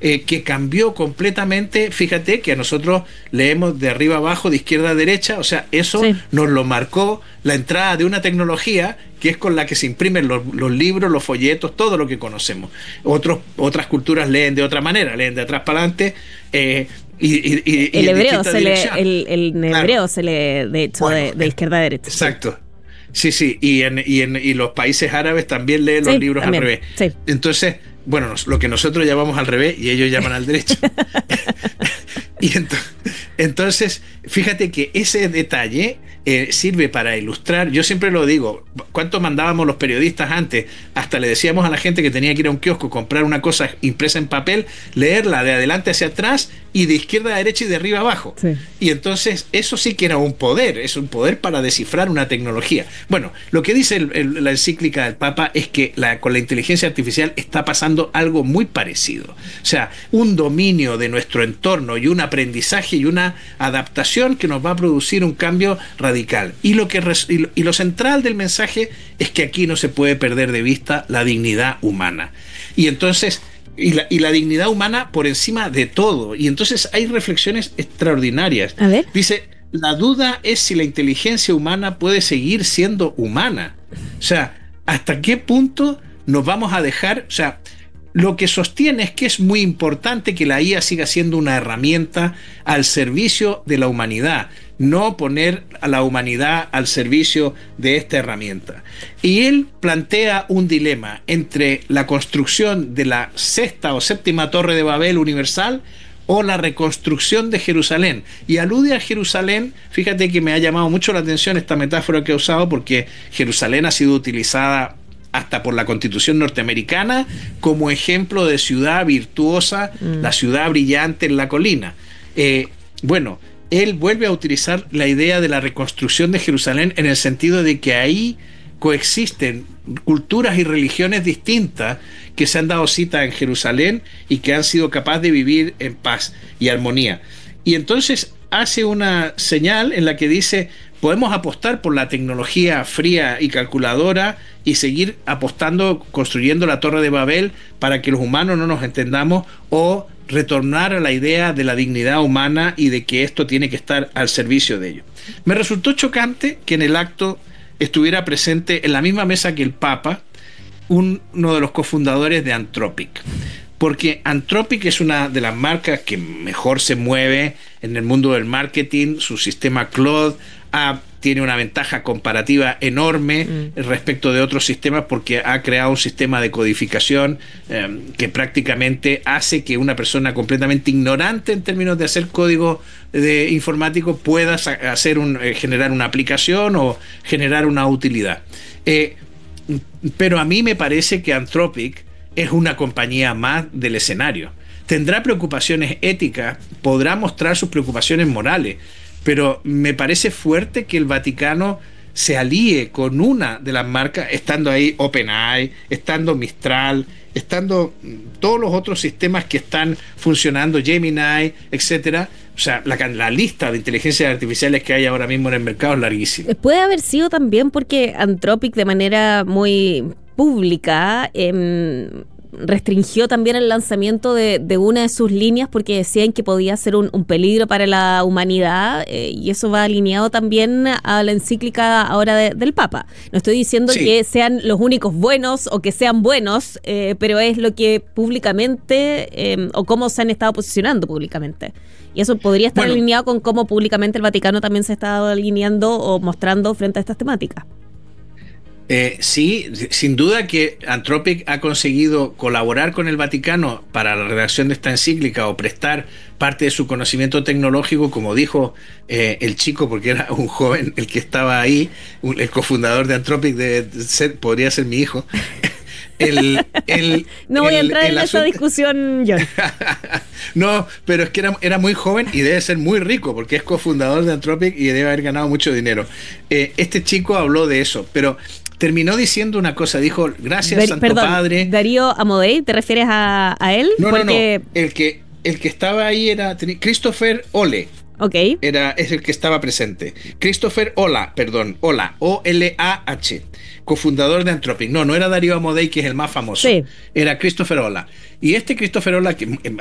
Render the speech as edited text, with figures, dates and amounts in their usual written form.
que cambió completamente. Fíjate que a nosotros leemos de arriba abajo, de izquierda a derecha, o sea, eso Sí. nos lo marcó la entrada de una tecnología que es con la que se imprimen los libros, los folletos, todo lo que conocemos. Otras culturas leen de otra manera, leen de atrás para adelante, y El en hebreo distinta se lee, dirección. el Claro. hebreo se lee, de hecho, Bueno, de izquierda a derecha. exacto. Sí, sí, y los países árabes también leen los Sí, libros también, al revés. sí. Entonces, bueno, lo que nosotros llamamos al revés y ellos llaman al derecho. Entonces, fíjate que ese detalle sirve para ilustrar. Yo siempre lo digo, ¿cuánto mandábamos los periodistas antes? Hasta le decíamos a la gente que tenía que ir a un kiosco, comprar una cosa impresa en papel, leerla de adelante hacia atrás y de izquierda a derecha y de arriba a abajo. Sí. Y entonces eso sí que era un poder, es un poder para descifrar una tecnología. Bueno, lo que dice la encíclica del Papa es que con la inteligencia artificial está pasando algo muy parecido. O sea, un dominio de nuestro entorno y un aprendizaje y una adaptación que nos va a producir un cambio radical. Y lo central del mensaje es que aquí no se puede perder de vista la dignidad humana. Y entonces... Y la dignidad humana por encima de todo. Y entonces hay reflexiones extraordinarias. A ver. Dice, la duda es si la inteligencia humana puede seguir siendo humana. O sea, ¿hasta qué punto nos vamos a dejar? O sea, lo que sostiene es que es muy importante que la IA siga siendo una herramienta al servicio de la humanidad, no poner a la humanidad al servicio de esta herramienta. Y él plantea un dilema entre la construcción de la sexta o séptima torre de Babel universal o la reconstrucción de Jerusalén. Y alude a Jerusalén. Fíjate que me ha llamado mucho la atención esta metáfora que he usado, porque Jerusalén ha sido utilizada hasta por la Constitución norteamericana como ejemplo de ciudad virtuosa, la ciudad brillante en la colina. Bueno, él vuelve a utilizar la idea de la reconstrucción de Jerusalén en el sentido de que ahí coexisten culturas y religiones distintas que se han dado cita en Jerusalén y que han sido capaces de vivir en paz y armonía. Y entonces hace una señal en la que dice: podemos apostar por la tecnología fría y calculadora y seguir apostando, construyendo la Torre de Babel para que los humanos no nos entendamos, o retornar a la idea de la dignidad humana y de que esto tiene que estar al servicio de ello. Me resultó chocante que en el acto estuviera presente en la misma mesa que el Papa uno de los cofundadores de Anthropic, porque Anthropic es una de las marcas que mejor se mueve en el mundo del marketing. Su sistema Claude tiene una ventaja comparativa enorme respecto de otros sistemas, porque ha creado un sistema de codificación que prácticamente hace que una persona completamente ignorante en términos de hacer código informático pueda generar una aplicación o generar una utilidad. Pero a mí me parece que Anthropic es una compañía más del escenario. Tendrá preocupaciones éticas, podrá mostrar sus preocupaciones morales, pero me parece fuerte que el Vaticano se alíe con una de las marcas, estando ahí OpenAI, estando Mistral, estando todos los otros sistemas que están funcionando, Gemini, etcétera. O sea, la lista de inteligencias artificiales que hay ahora mismo en el mercado es larguísima. Puede haber sido también porque Anthropic, de manera muy pública, restringió también el lanzamiento de una de sus líneas porque decían que podía ser un peligro para la humanidad, y eso va alineado también a la encíclica ahora del Papa. No estoy diciendo que sean los únicos buenos o que sean buenos, pero es lo que públicamente o cómo se han estado posicionando públicamente. Y eso podría estar alineado con cómo públicamente el Vaticano también se ha estado alineando o mostrando frente a estas temáticas. Sí, sin duda que Anthropic ha conseguido colaborar con el Vaticano para la redacción de esta encíclica o prestar parte de su conocimiento tecnológico, como dijo el chico, porque era un joven el que estaba ahí, el cofundador de Anthropic, podría ser mi hijo. No voy a entrar en esa discusión, John. No, pero es que era muy joven y debe ser muy rico, porque es cofundador de Anthropic y debe haber ganado mucho dinero. Este chico habló de eso, pero terminó diciendo una cosa, dijo: gracias, Santo Padre. Darío Amodei, ¿te refieres a él? No, porque... no. El que estaba ahí era Christopher Ole. Okay. Es el que estaba presente. Christopher Olah, O-L-A-H, cofundador de Anthropic. No era Darío Amodei, que es el más famoso. Sí. Era Christopher Olah. Y este Christopher Olah, que